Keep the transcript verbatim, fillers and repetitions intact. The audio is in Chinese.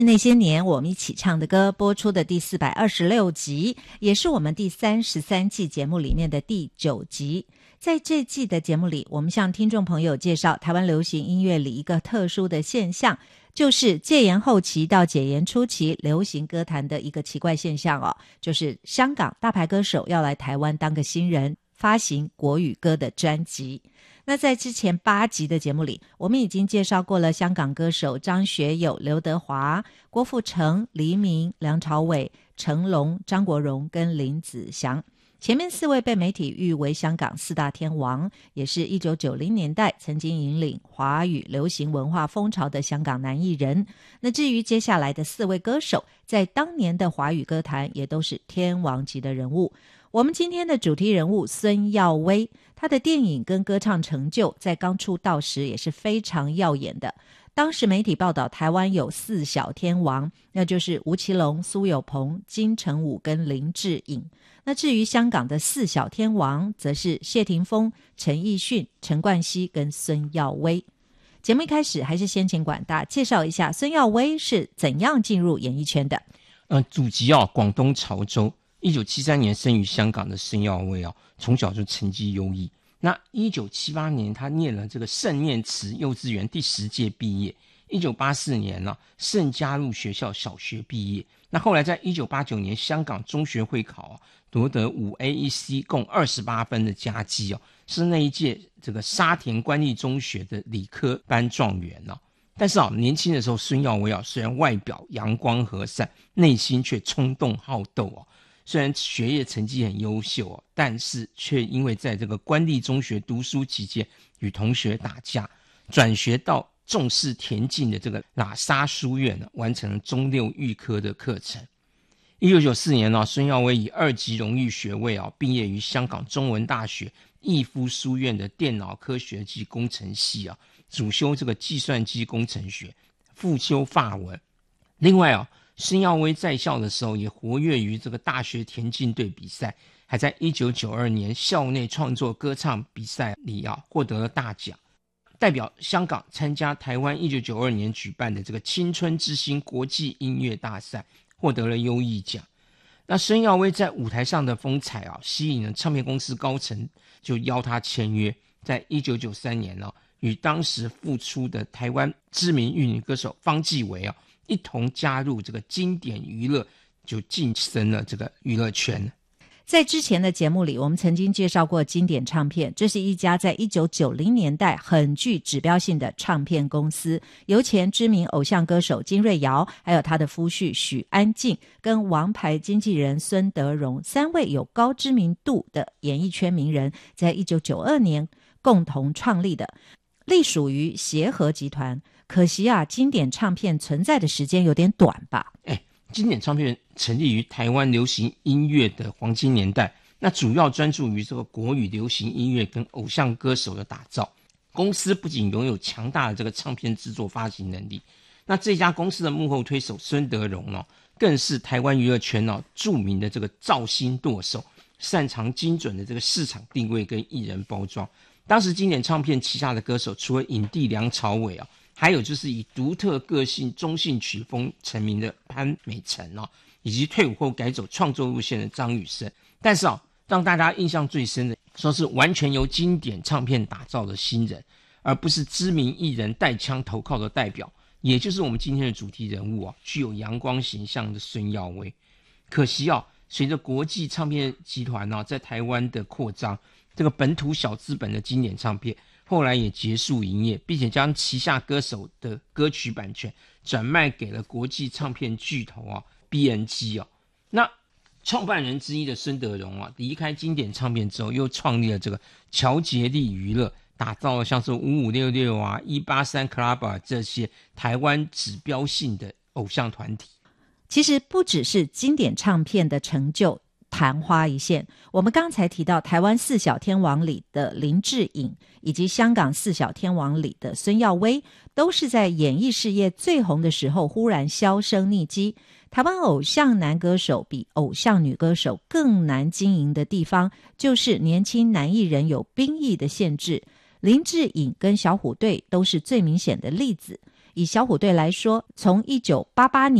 那些年我们一起唱的歌播出的第四百二十六集，也是我们第三十三季节目里面的第九集。在这季的节目里，我们向听众朋友介绍台湾流行音乐里一个特殊的现象，就是戒严后期到解严初期流行歌坛的一个奇怪现象哦，就是香港大牌歌手要来台湾当个新人，发行国语歌的专辑。那在之前八集的节目里，我们已经介绍过了香港歌手张学友、刘德华、郭富城、黎明、梁朝伟、成龙、张国荣跟林子祥。前面四位被媒体誉为香港四大天王，也是一九九零年代曾经引领华语流行文化风潮的香港男艺人。那至于接下来的四位歌手，在当年的华语歌坛也都是天王级的人物。我们今天的主题人物孙耀威，他的电影跟歌唱成就在刚出道时也是非常耀眼的。当时媒体报道台湾有四小天王，那就是吴奇隆、苏有朋、金城武跟林志颖。那至于香港的四小天王，则是谢霆锋、陈奕迅、陈冠希跟孙耀威。节目一开始还是先请管大介绍一下孙耀威是怎样进入演艺圈的。 呃，祖籍啊广东潮州，一九七三年生于香港的孙耀威啊，从小就成绩优异。那一九七八年他念了这个圣念慈幼稚园第十届毕业，一九八四年呢、啊、圣加入学校小学毕业。那后来在一九八九年香港中学会考啊，夺得五 A 一 C 共二十八分的佳绩哦，是那一届这个沙田官立中学的理科班状元哦。但是啊，年轻的时候孙耀威啊，虽然外表阳光和善，内心却冲动好斗哦。虽然学业成绩很优秀哦，但是却因为在这个官立中学读书期间与同学打架，转学到重视田径的这个喇沙书院呢，完成了中六预科的课程。一九九四年呢、啊，孙耀威以二级荣誉学位啊，毕业于香港中文大学逸夫书院的电脑科学及工程系啊，主修这个计算机工程学，副修法文。另外啊，孙耀威在校的时候也活跃于这个大学田径队比赛，还在一九九二年校内创作歌唱比赛里啊获得了大奖，代表香港参加台湾一九九二年举办的这个青春之星国际音乐大赛，获得了优异奖。那孙耀威在舞台上的风采啊，吸引了唱片公司高层，就邀他签约，在一九九三年啊，与当时复出的台湾知名玉女歌手方季韦啊一同加入这个经典娱乐，就晋升了这个娱乐圈。 在之前的节目里，我们曾经介绍过经典唱片，这是一家在一九九零年代很具指标性的唱片公司，由前知名偶像歌手金瑞瑶，还有他的夫婿许安静，跟王牌经纪人孙德荣三位有高知名度的演艺圈名人，在一九九二年共同创立的，隶属于协和集团。可惜啊，经典唱片存在的时间有点短吧。 哎，经典唱片成立于台湾流行音乐的黄金年代，那主要专注于这个国语流行音乐跟偶像歌手的打造。公司不仅拥有强大的这个唱片制作发行能力，那这家公司的幕后推手孙德荣哦，更是台湾娱乐圈哦著名的这个造星舵手，擅长精准的这个市场定位跟艺人包装。当时经典唱片旗下的歌手，除了影帝梁朝伟啊，还有就是以独特个性中性曲风成名的潘美辰哦，以及退伍后改走创作路线的张雨生。但是啊，让大家印象最深的，说是完全由经典唱片打造的新人，而不是知名艺人带枪投靠的代表，也就是我们今天的主题人物啊，具有阳光形象的孙耀威。可惜啊，随着国际唱片集团啊在台湾的扩张，这个本土小资本的经典唱片后来也结束营业，并且将旗下歌手的歌曲版权转卖给了国际唱片巨头啊 B M G 啊。那创办人之一的孙德荣啊，离开经典唱片之后，又创立了这个乔杰利娱乐，打造了像是五五六六啊、一八三 Club 啊这些台湾指标性的偶像团体。 其实不只是经典唱片的成就昙花一现，我们刚才提到台湾四小天王里的林志颖，以及香港四小天王里的孙耀威，都是在演艺事业最红的时候忽然销声匿迹。台湾偶像男歌手比偶像女歌手更难经营的地方，就是年轻男艺人有兵役的限制。林志颖跟小虎队都是最明显的例子。 以小虎队来说，从一九八八年